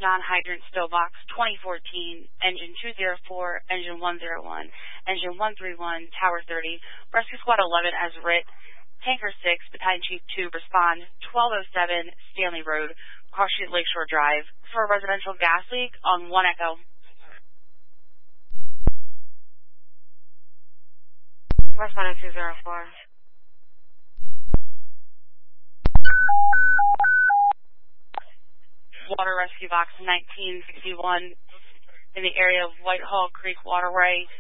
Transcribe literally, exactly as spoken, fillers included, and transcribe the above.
non-hydrant still box twenty fourteen, engine two zero four, engine one zero one, engine one three one, tower thirty, rescue squad eleven as writ, tanker six, battalion chief two, respond, twelve oh seven, Stanley Road, Cross Street Lakeshore Drive, for a residential gas leak on one Echo. Responding two zero four. Water rescue box nineteen sixty-one in the area of Whitehall Creek Waterway.